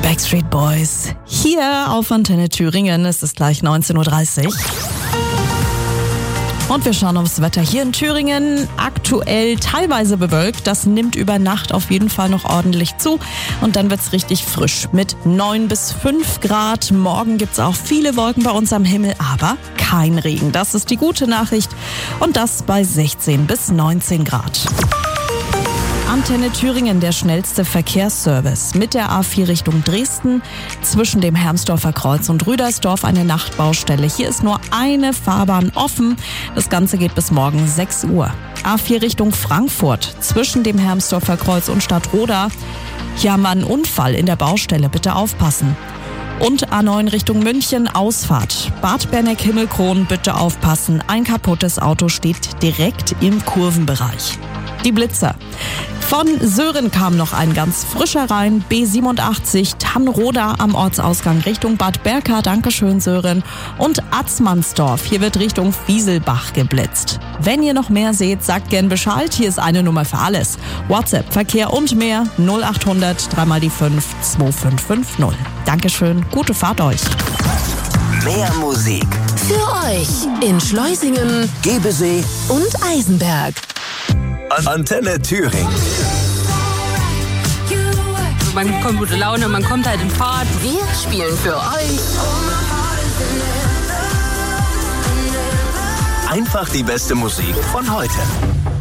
Backstreet Boys. Hier auf Antenne Thüringen. Es ist gleich 19.30 Uhr. Und wir schauen aufs Wetter hier in Thüringen. Aktuell teilweise bewölkt. Das nimmt über Nacht auf jeden Fall noch ordentlich zu. Und dann wird's richtig frisch mit 9 bis 5 Grad. Morgen gibt's auch viele Wolken bei uns am Himmel, aber kein Regen. Das ist die gute Nachricht. Und das bei 16 bis 19 Grad. Antenne Thüringen, der schnellste Verkehrsservice. Mit der A4 Richtung Dresden, zwischen dem Hermsdorfer Kreuz und Rüdersdorf eine Nachtbaustelle. Hier ist nur eine Fahrbahn offen. Das Ganze geht bis morgen 6 Uhr. A4 Richtung Frankfurt, zwischen dem Hermsdorfer Kreuz und Stadtroda. Hier haben wir einen Unfall in der Baustelle, bitte aufpassen. Und A9 Richtung München, Ausfahrt. Bad Berneck-Himmelkron, bitte aufpassen. Ein kaputtes Auto steht direkt im Kurvenbereich. Die Blitzer. Von Sören kam noch ein ganz frischer rein. B87 Tannroda am Ortsausgang Richtung Bad Berka. Dankeschön, Sören. Und Atzmannsdorf. Hier wird Richtung Wieselbach geblitzt. Wenn ihr noch mehr seht, sagt gern Bescheid. Hier ist eine Nummer für alles. WhatsApp, Verkehr und mehr 0800 3 mal die 5 2550. Dankeschön. Gute Fahrt euch. Mehr Musik für euch in Schleusingen, Gebesee und Eisenberg. Antenne Thüringen. Man bekommt gute Laune, man kommt halt in Fahrt. Wir spielen für euch Einfach die beste Musik von heute.